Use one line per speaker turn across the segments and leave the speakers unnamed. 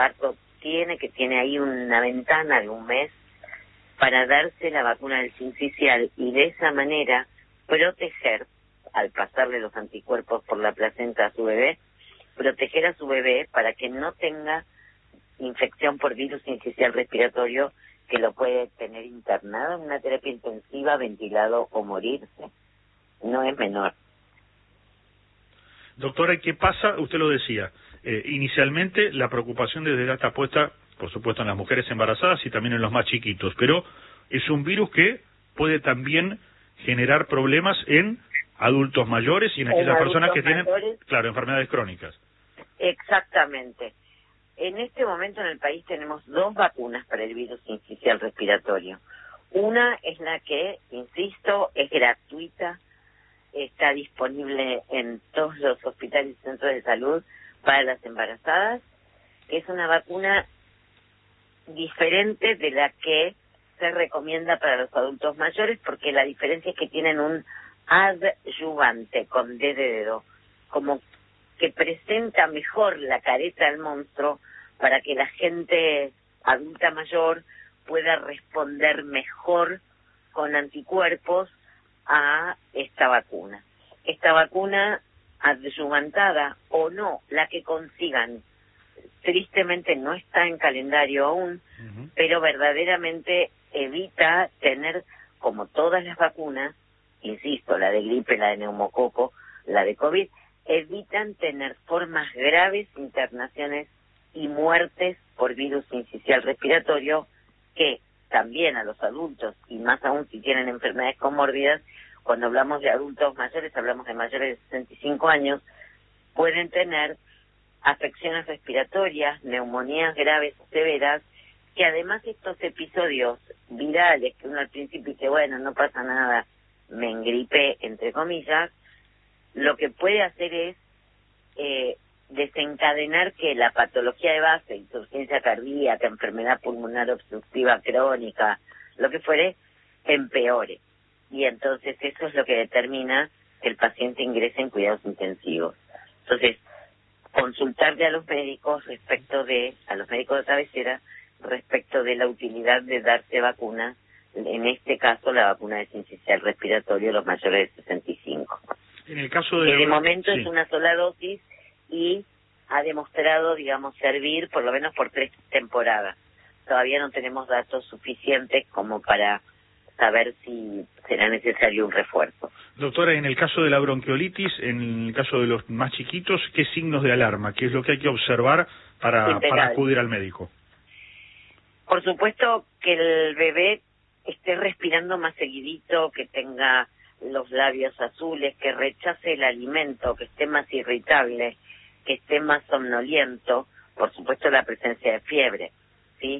parto tiene ahí una ventana de un mes para darse la vacuna del sincicial y de esa manera proteger, al pasarle los anticuerpos por la placenta a su bebé, proteger a su bebé para que no tenga infección por virus sincicial respiratorio que lo puede tener internado en una terapia intensiva, ventilado o morirse. No es menor.
Doctora, ¿y qué pasa? Usted lo decía, inicialmente la preocupación desde ya está puesta, por supuesto, en las mujeres embarazadas y también en los más chiquitos, pero es un virus que puede también generar problemas en adultos mayores y en aquellas personas que tienen, claro, enfermedades crónicas.
Exactamente. En este momento en el país tenemos 2 vacunas para el virus sincicial respiratorio. Una es la que, insisto, es gratuita, está disponible en todos los hospitales y centros de salud para las embarazadas, que es una vacuna diferente de la que se recomienda para los adultos mayores, porque la diferencia es que tienen un adyuvante con D de dedo, como que presenta mejor la careta del monstruo para que la gente adulta mayor pueda responder mejor con anticuerpos a esta vacuna. Esta vacuna adyuvantada o no, la que consigan, tristemente no está en calendario aún, pero verdaderamente evita tener, como todas las vacunas, insisto, la de gripe, la de neumococo, la de COVID, evitan tener formas graves, internaciones y muertes por virus sincicial respiratorio, que también a los adultos, y más aún si tienen enfermedades comórbidas, cuando hablamos de adultos mayores, hablamos de mayores de 65 años, pueden tener afecciones respiratorias, neumonías graves o severas, que además estos episodios virales, que uno al principio dice, bueno, no pasa nada, me engripé, entre comillas, lo que puede hacer es desencadenar que la patología de base, insuficiencia cardíaca, enfermedad pulmonar obstructiva crónica, lo que fuere, empeore. Y entonces eso es lo que determina que el paciente ingrese en cuidados intensivos. Entonces, consultarle a los médicos a los médicos de cabecera, respecto de la utilidad de darse vacunas, en este caso la vacuna de sincicial respiratorio a los mayores de 65.
En el caso de
momento sí, es una sola dosis y ha demostrado, digamos, servir por lo menos por 3 temporadas. Todavía no tenemos datos suficientes como para saber si será necesario un refuerzo.
Doctora, en el caso de la bronquiolitis, en el caso de los más chiquitos, ¿qué signos de alarma? ¿Qué es lo que hay que observar para acudir al médico?
Por supuesto que el bebé esté respirando más seguidito, que tenga los labios azules, que rechace el alimento, que esté más irritable, que esté más somnoliento, por supuesto la presencia de fiebre, ¿sí?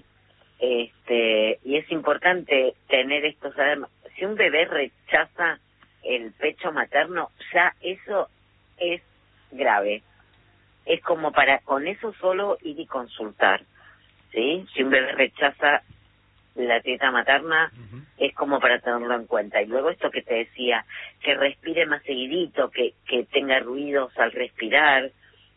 Y es importante tener estos alarmas. Si un bebé rechaza el pecho materno, ya eso es grave. Es como para con eso solo ir y consultar, ¿sí? Si un bebé rechaza la teta materna, es como para tenerlo en cuenta. Y luego esto que te decía, que respire más seguidito, que tenga ruidos al respirar,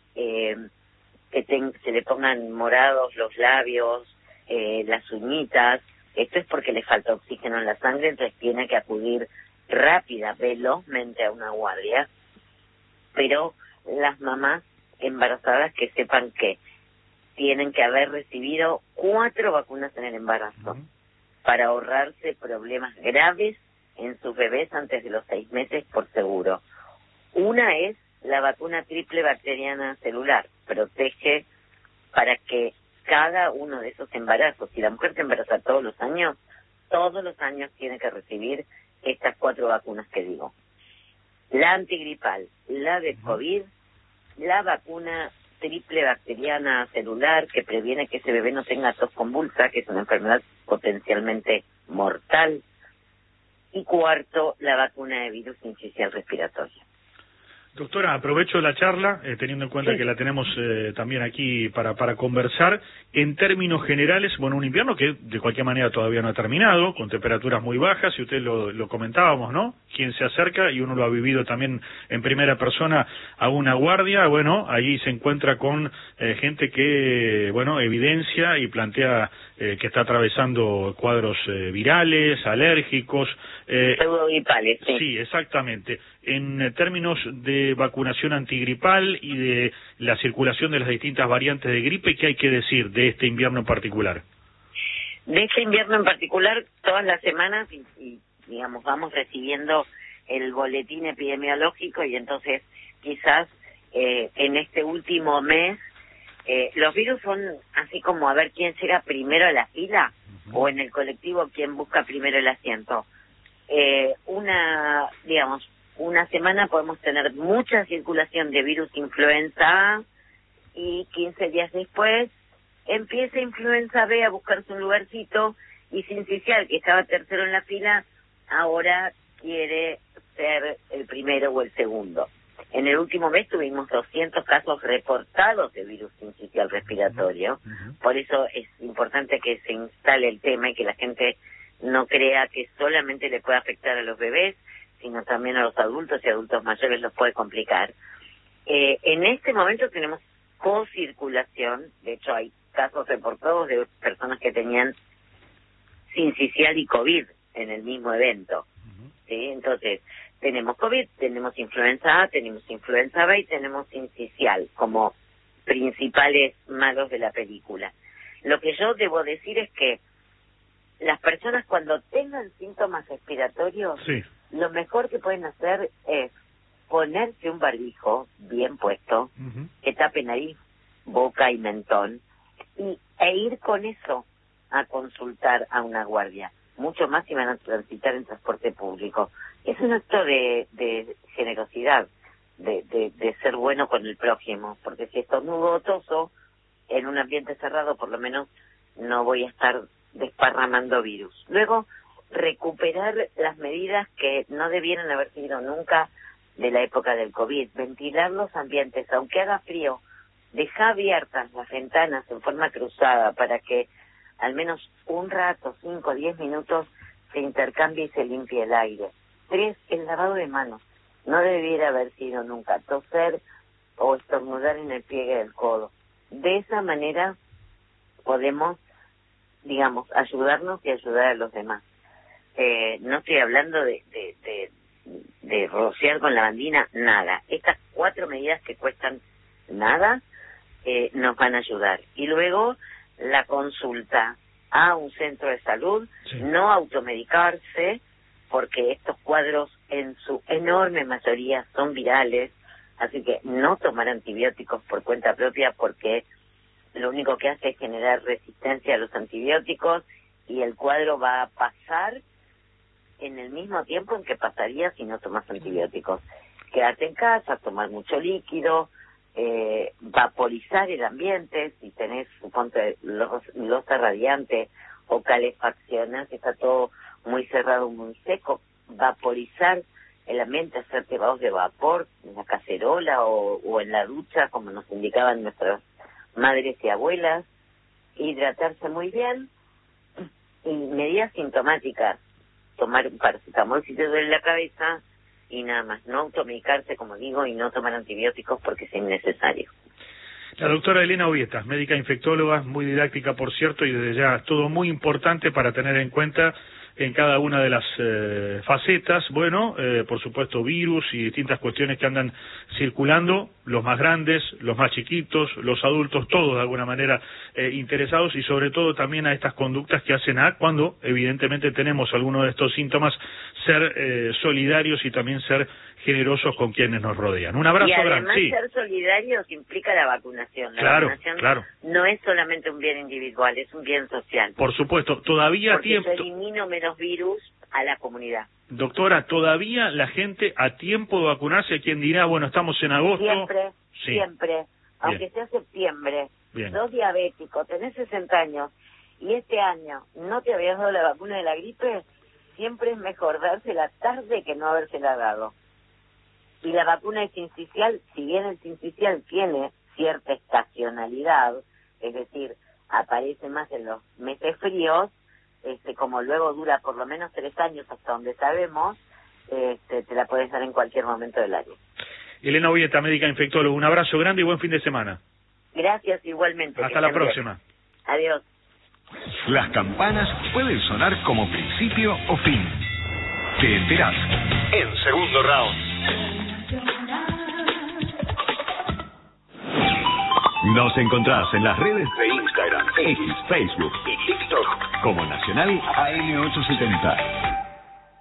se le pongan morados los labios, las uñitas. Esto es porque le falta oxígeno en la sangre, entonces tiene que acudir rápida, velozmente a una guardia. Pero las mamás embarazadas que sepan que tienen que haber recibido 4 vacunas en el embarazo para ahorrarse problemas graves en sus bebés antes de los 6 meses, por seguro. Una es la vacuna triple bacteriana celular, protege para que cada uno de esos embarazos, si la mujer se embaraza todos los años tiene que recibir estas 4 vacunas que digo. La antigripal, la de COVID, la vacuna triple bacteriana celular que previene que ese bebé no tenga tos convulsa, que es una enfermedad potencialmente mortal, y 4, la vacuna de virus sincicial respiratorio.
Doctora, aprovecho la charla, teniendo en cuenta que la tenemos también aquí para conversar. En términos generales, bueno, un invierno que de cualquier manera todavía no ha terminado, con temperaturas muy bajas, y usted lo comentábamos, ¿no? Quien se acerca, y uno lo ha vivido también en primera persona, a una guardia, bueno, allí se encuentra con gente que, bueno, evidencia y plantea que está atravesando cuadros virales, alérgicos.
Pseudogripales, sí.
Sí, exactamente. En términos de vacunación antigripal y de la circulación de las distintas variantes de gripe, ¿qué hay que decir de este invierno en particular?
De este invierno en particular, todas las semanas, y digamos, vamos recibiendo el boletín epidemiológico, y entonces quizás en este último mes los virus son así como a ver quién llega primero a la fila, o en el colectivo quién busca primero el asiento. Una semana podemos tener mucha circulación de virus influenza A, y 15 días después empieza influenza B a buscarse un lugarcito, y Sincicial, que estaba tercero en la fila, ahora quiere ser el primero o el segundo. En el último mes tuvimos 200 casos reportados de virus sincicial respiratorio, por eso es importante que se instale el tema y que la gente no crea que solamente le puede afectar a los bebés, sino también a los adultos, y adultos mayores los puede complicar. En este momento tenemos co-circulación, de hecho hay casos reportados de personas que tenían sincicial y COVID en el mismo evento. ¿Sí? Entonces, tenemos COVID, tenemos influenza A, tenemos influenza B y tenemos sincicial como principales malos de la película. Lo que yo debo decir es que las personas, cuando tengan síntomas respiratorios,
sí,
lo mejor que pueden hacer es ponerse un barbijo bien puesto, que tape nariz, boca y mentón, e ir con eso a consultar a una guardia. Mucho más si van a transitar en transporte público. Es un acto de generosidad, de ser bueno con el prójimo, porque si estornudo o toso en un ambiente cerrado, por lo menos no voy a estar desparramando virus. Luego, recuperar las medidas que no debieron haber sido nunca de la época del COVID. Ventilar los ambientes, aunque haga frío, dejar abiertas las ventanas en forma cruzada para que al menos un rato, 5 o 10 minutos, se intercambie y se limpie el aire. 3, el lavado de manos. No debiera haber sido nunca toser o estornudar en el pliegue del codo. De esa manera podemos, digamos, ayudarnos y ayudar a los demás. No estoy hablando de rociar con lavandina, nada. Estas 4 medidas que cuestan nada nos van a ayudar. Y luego la consulta a un centro de salud, sí, no automedicarse, porque estos cuadros en su enorme mayoría son virales, así que no tomar antibióticos por cuenta propia, porque lo único que hace es generar resistencia a los antibióticos, y el cuadro va a pasar en el mismo tiempo en que pasaría si no tomas antibióticos. Quedarte en casa, tomar mucho líquido, vaporizar el ambiente, si tenés, suponte, losa radiante o calefacciones, está todo muy cerrado, muy seco, vaporizar el ambiente, hacerte vaos de vapor en la cacerola o en la ducha, como nos indicaban nuestras madres y abuelas, hidratarse muy bien, y medidas sintomáticas, tomar un paracetamol si te duele la cabeza, y nada más, no automedicarse, como digo, y no tomar antibióticos porque es innecesario.
La doctora Elena Obieta, médica infectóloga, muy didáctica, por cierto, y desde ya todo muy importante para tener en cuenta en cada una de las facetas. Bueno, por supuesto, virus y distintas cuestiones que andan circulando, los más grandes, los más chiquitos, los adultos, todos de alguna manera interesados, y sobre todo también a estas conductas que hacen cuando evidentemente tenemos alguno de estos síntomas, ser solidarios y también ser generosos con quienes nos rodean. Un abrazo grande.
Y además ser solidarios implica la vacunación. La vacunación no es solamente un bien individual, es un bien social.
Por supuesto, todavía a tiempo.
Porque elimino menos virus a la comunidad.
Doctora, todavía la gente a tiempo de vacunarse. Quien dirá, bueno, estamos en agosto.
Siempre,
sí,
siempre. Aunque
bien,
sea septiembre,
bien,
sos diabético, tenés 60 años y este año no te habías dado la vacuna de la gripe, siempre es mejor dársela tarde que no habérsela dado. Y la vacuna de sincicial, si bien el sincicial tiene cierta estacionalidad, es decir, aparece más en los meses fríos, como luego dura por lo menos 3 años hasta donde sabemos, te la puedes dar en cualquier momento del año.
Elena Ovieta, médica infectóloga, un abrazo grande y buen fin de semana.
Gracias, igualmente.
Hasta la próxima.
Adiós.
Las campanas pueden sonar como principio o fin. Te enterás en Segundo Round. Nos encontrás en las redes de Instagram, X, Facebook y TikTok como Nacional AM870.